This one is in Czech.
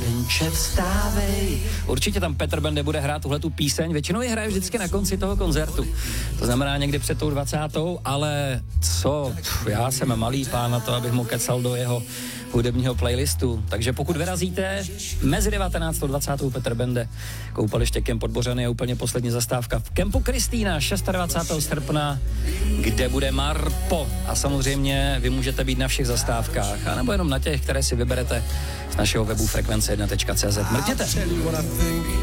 mládenče, vstávej. Určitě tam Petr Bende bude hrát tuhletu píseň, většinou je hraje vždycky na konci toho koncertu. To znamená někdy před tou 20. Ale co, já jsem malý pán na to, abych mu kecal do jeho hudebního playlistu. Takže pokud vyrazíte mezi 19. a 20. Petr Bende, koupaliště Kemp Podbořany je úplně poslední zastávka v Kempu Kristýna 26. srpna, kde bude Marpo. A samozřejmě vy můžete být na všech zastávkách, anebo jenom na těch, které si vyberete z našeho webu frekvence1.cz. Mrkněte!